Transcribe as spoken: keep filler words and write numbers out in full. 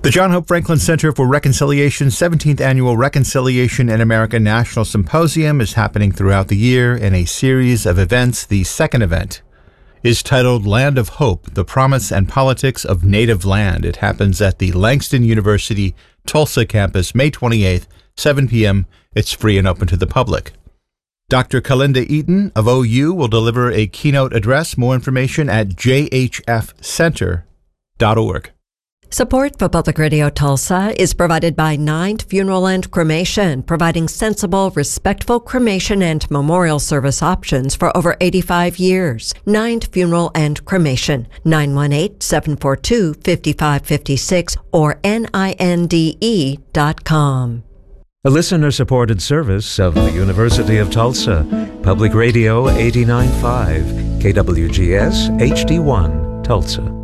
The John Hope Franklin Center for Reconciliation's seventeenth Annual Reconciliation in America National Symposium is happening throughout the year in a series of events. The second event is titled Land of Hope, The Promise and Politics of Native Land. It happens at the Langston University Tulsa campus, May twenty-eighth, seven p.m. It's free and open to the public. Doctor Kalinda Eaton of O U will deliver a keynote address. More information at j h f center dot org. Support for Public Radio Tulsa is provided by Ninth Funeral and Cremation, providing sensible, respectful cremation and memorial service options for over eighty-five years. Ninth Funeral and Cremation, nine one eight, seven four two, five five five six or N I N D E dot com. A listener-supported service of the University of Tulsa. Public Radio eighty-nine point five, K W G S H D one, Tulsa.